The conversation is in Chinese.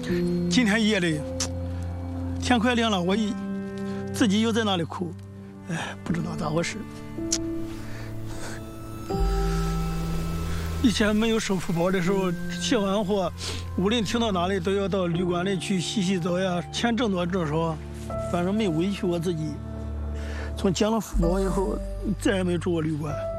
今天夜里天快亮了，我自己又在那里哭，哎，不知道咋回事。以前没有收书包的时候，卸完货，无论停到哪里都要到旅馆里去洗澡呀，钱挣多挣少，反正没委屈我自己。从捡了书包以后，再也没住过旅馆。